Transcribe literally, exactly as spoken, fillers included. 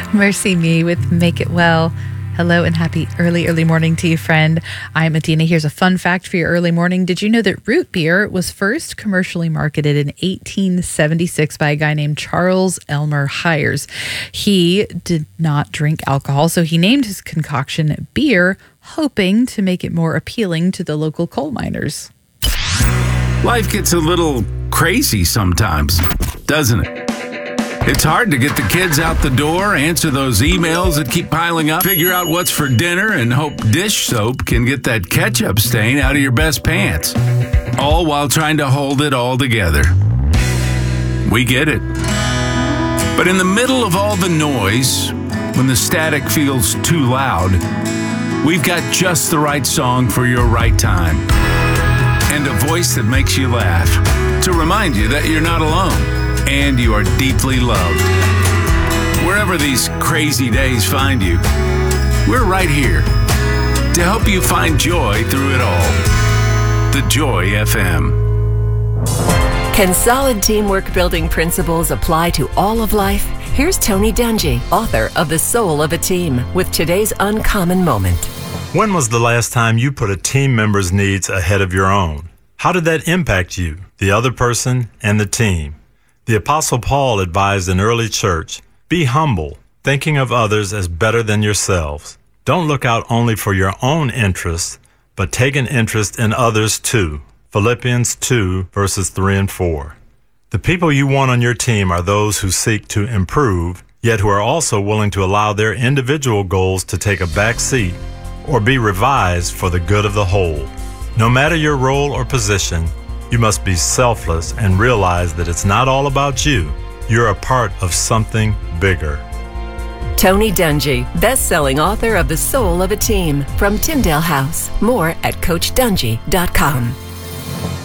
Mercy Me with Make It Well. Hello and happy early, early morning to you, friend. I'm Adina. Here's a fun fact for your early morning. Did you know that root beer was first commercially marketed in eighteen seventy-six by a guy named Charles Elmer Hires? He did not drink alcohol, so he named his concoction beer, hoping to make it more appealing to the local coal miners. Life gets a little crazy sometimes, doesn't it? It's hard to get the kids out the door, answer those emails that keep piling up, figure out what's for dinner, and hope dish soap can get that ketchup stain out of your best pants. All while trying to hold it all together. We get it. But in the middle of all the noise, when the static feels too loud, we've got just the right song for your right time. And a voice that makes you laugh to remind you that you're not alone. And you are deeply loved. Wherever these crazy days find you, we're right here to help you find joy through it all. The Joy F M. Can solid teamwork building principles apply to all of life? Here's Tony Dungy, author of The Soul of a Team, with today's uncommon moment. When was the last time you put a team member's needs ahead of your own? How did that impact you, the other person, and the team? The Apostle Paul advised an early church, be humble, thinking of others as better than yourselves. Don't look out only for your own interests, but take an interest in others too. Philippians two, verses three and four. The people you want on your team are those who seek to improve, yet who are also willing to allow their individual goals to take a back seat or be revised for the good of the whole. No matter your role or position, you must be selfless and realize that it's not all about you. You're a part of something bigger. Tony Dungy, best-selling author of The Soul of a Team, from Tyndale House. More at coach dungy dot com.